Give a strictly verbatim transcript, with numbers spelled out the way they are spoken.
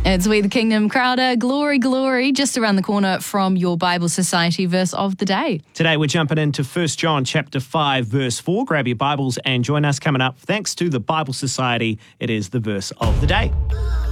It's We the Kingdom Crowder. Glory, glory, just around the corner from your Bible Society verse of the day. Today we're jumping into First John chapter five, verse four. Grab your Bibles and join us coming up. Thanks to the Bible Society, it is the verse of the day.